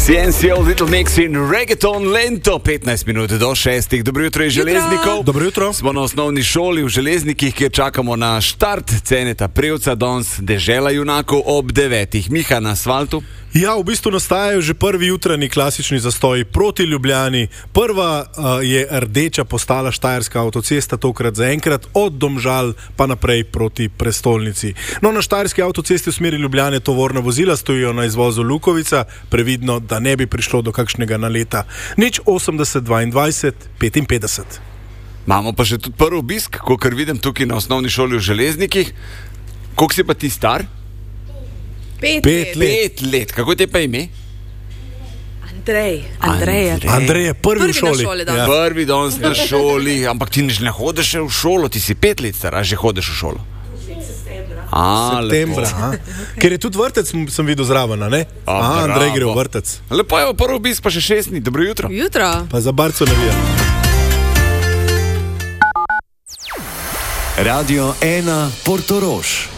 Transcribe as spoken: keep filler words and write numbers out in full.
C N C Old Little Mix in Reggaeton Lento, petnajst minut do šestih. Dobro jutro iz Železnikov. Dobro jutro. Smo na osnovni šoli v Železnikih, kjer čakamo na štart Ceneta Prevca, danes dežela junakov ob devetih. Miha na asfaltu. Ja, v bistvu nastajajo že prvi jutranji klasični zastoji proti Ljubljani. Prva uh, je rdeča postala Štajerska avtocesta, tokrat zaenkrat od Domžal pa naprej proti prestolnici. No, na Štajerski avtocesti v smeri Ljubljane tovorna vozila stojijo na izvozu Lukovica, previdno, da ne bi prišlo do kakšnega naleta. Nič osemdeset dvaindvajset petinpetdeset. Imamo pa že tudi prvi obisk, kakor vidim tukaj na osnovni šoli v Železnikih. Koliko si pa ti star? Pet, Pet let. Pet let. Kako te pa ime? Andrej, Andrej. Andrej. Andrej je prvi, Prvi v šoli. na šoli, da. Ja. Prvi danes na šoli, ampak ti ne hodiš še v šolo, ti si pet let star, a že hodiš v šolo? A, Septembra. lepo. a. Ker je tudi vrtec, m- sem videl zraven, a ne? A, A, Andrej bravo. gre v vrtec. Lepo je, prvi obisk pa še šest dni. Dobro jutro. Jutro. Pa za barco ne vem. Radio ena Portorož.